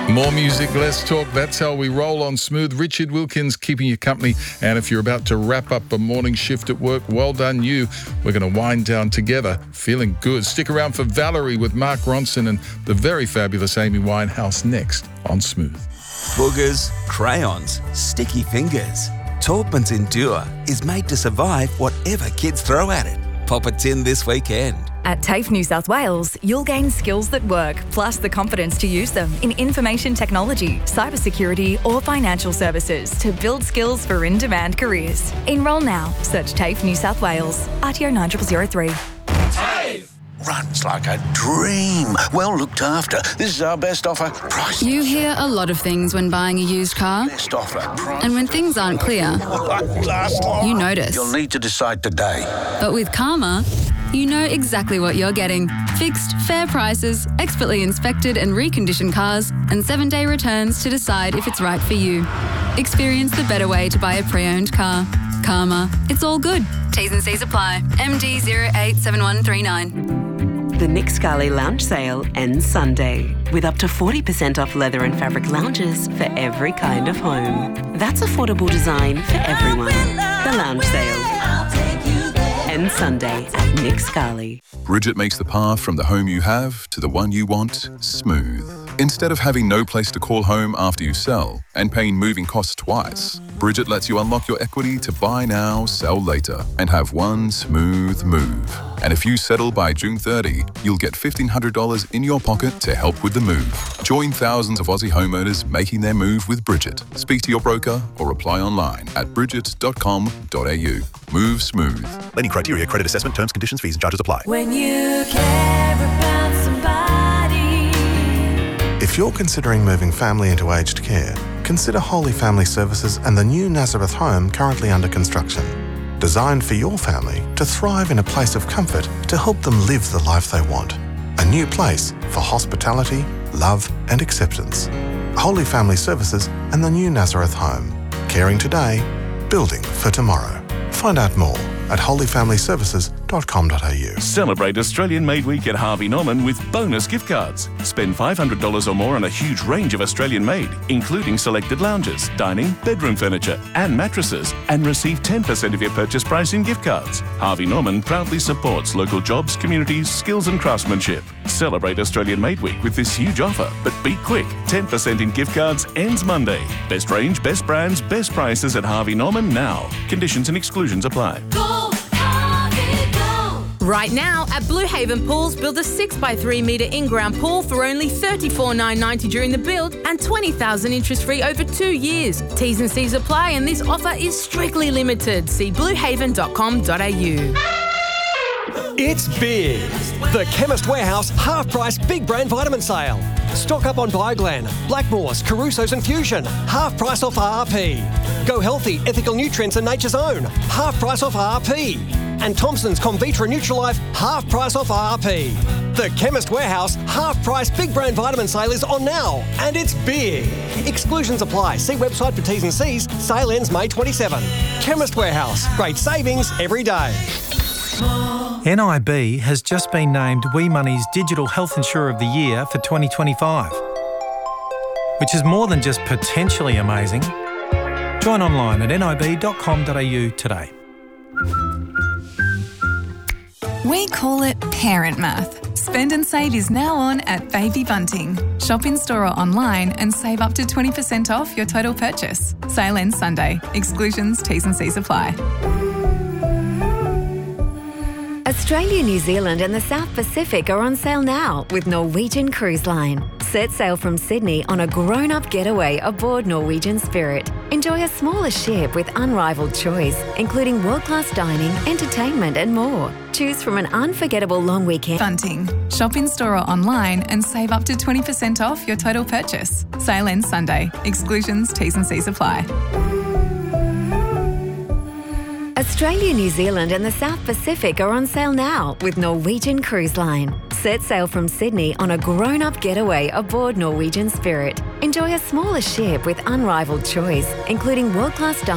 More music, less talk. That's how we roll on Smooth. Richard Wilkins keeping you company. And if you're about to wrap up a morning shift at work, well done you. We're going to wind down together, feeling good. Stick around for Valerie with Mark Ronson and the very fabulous Amy Winehouse next on Smooth. Boogers, crayons, sticky fingers. Taubman's Endure is made to survive whatever kids throw at it. Pop a tin this weekend. At TAFE New South Wales, you'll gain skills that work, plus the confidence to use them in information technology, cybersecurity or financial services to build skills for in-demand careers. Enrol now. Search TAFE New South Wales. RTO 9003. TAFE! Runs like a dream. Well looked after. This is our best offer. Price. You hear a lot of things when buying a used car. Best offer. Price. And when things aren't clear, you notice. You'll need to decide today. But with Karma, you know exactly what you're getting. Fixed, fair prices, expertly inspected and reconditioned cars, and 7-day returns to decide if it's right for you. Experience the better way to buy a pre-owned car. Karma. It's all good. T's and C's apply. MD 087139. The Nick Scali Lounge Sale ends Sunday with up to 40% off leather and fabric lounges for every kind of home. That's affordable design for everyone. The Lounge Sale ends Sunday at Nick Scali. Bridget makes the path from the home you have to the one you want smooth. Instead of having no place to call home after you sell and paying moving costs twice, Bridget lets you unlock your equity to buy now, sell later, and have one smooth move. And if you settle by June 30, you'll get $1,500 in your pocket to help with the move. Join thousands of Aussie homeowners making their move with Bridget. Speak to your broker or apply online at bridget.com.au. Move smooth. Lending criteria, credit assessment, terms, conditions, fees and charges apply. When you care about somebody. If you're considering moving family into aged care, consider Holy Family Services and the new Nazareth home currently under construction. Designed for your family to thrive in a place of comfort to help them live the life they want. A new place for hospitality, love and acceptance. Holy Family Services and the new Nazareth home. Caring today, building for tomorrow. Find out more at holyfamilyservices.com.au. Celebrate Australian Made Week at Harvey Norman with bonus gift cards. Spend $500 or more on a huge range of Australian made, including selected lounges, dining, bedroom furniture and mattresses, and receive 10% of your purchase price in gift cards. Harvey Norman proudly supports local jobs, communities, skills and craftsmanship. Celebrate Australian Made Week with this huge offer, but be quick. 10% in gift cards ends Monday. Best range, best brands, best prices at Harvey Norman now. Conditions and exclusions apply. Right now, at Blue Haven Pools, build a 6x3 metre in-ground pool for only $34,990 during the build and $20,000 interest-free over 2 years. T's and C's apply and this offer is strictly limited. See bluehaven.com.au. It's big. The Chemist Warehouse half-price big brand vitamin sale. Stock up on Bioglan, Blackmores, Caruso's and Fusion. Half price off RRP. Go Healthy, Ethical Nutrients and Nature's Own. Half price off RRP. And Thompson's Comvitra Nutrilife, half price off RRP. The Chemist Warehouse half-price big brand vitamin sale is on now, and it's big. Exclusions apply. See website for T's and C's. Sale ends May 27. Chemist Warehouse. Great savings every day. NIB has just been named WE Money's Digital Health Insurer of the Year for 2025, which is more than just potentially amazing. Join online at nib.com.au today. We call it Parent Math. Spend and Save is now on at Baby Bunting. Shop in store or online and save up to 20% off your total purchase. Sale ends Sunday. Exclusions, T's and C's apply. Australia, New Zealand and the South Pacific are on sale now with Norwegian Cruise Line. Set sail from Sydney on a grown-up getaway aboard Norwegian Spirit. Enjoy a smaller ship with unrivaled choice, including world-class dining, entertainment and more. Choose from an unforgettable long weekend. Bunting. Shop in store or online and save up to 20% off your total purchase. Sale ends Sunday. Exclusions, T's and C's apply. Australia, New Zealand and the South Pacific are on sale now with Norwegian Cruise Line. Set sail from Sydney on a grown-up getaway aboard Norwegian Spirit. Enjoy a smaller ship with unrivaled choice, including world-class dining.